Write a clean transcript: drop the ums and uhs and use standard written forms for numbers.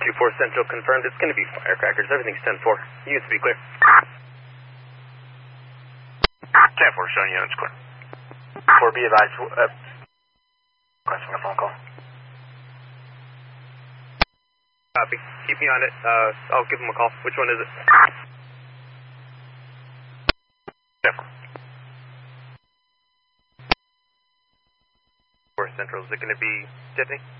2-4 Central confirmed. It's going to be firecrackers. Everything's 10-4. Units be clear. 10-4, showing units clear. 4, be advised. Requesting a phone call. Copy. Keep me on it. I'll give him a call. Which one is it? 10-4. 4 Central. Is it going to be Tiffany?